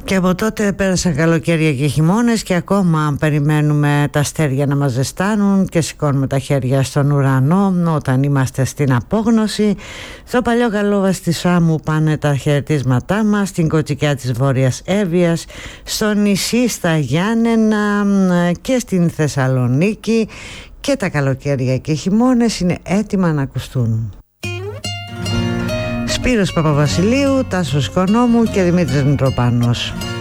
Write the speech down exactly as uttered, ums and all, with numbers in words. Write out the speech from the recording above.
Και από τότε πέρασαν καλοκαίρια και χειμώνες και ακόμα περιμένουμε τα αστέρια να μας ζεστάνουν και σηκώνουμε τα χέρια στον ουρανό όταν είμαστε στην απόγνωση. Στο παλιό Γαλλόβα στη Σάμου πάνε τα χαιρετίσματά μας, στην Κοτσικιά της Βόρειας Εύβοιας, στο νησί στα Γιάννενα και στην Θεσσαλονίκη, και τα καλοκαίρια και οι χειμώνες είναι έτοιμα να ακουστούν. Σπύρος Παπαβασιλείου, Τάσος Οικονόμου και Δημήτρης Μητροπάνος.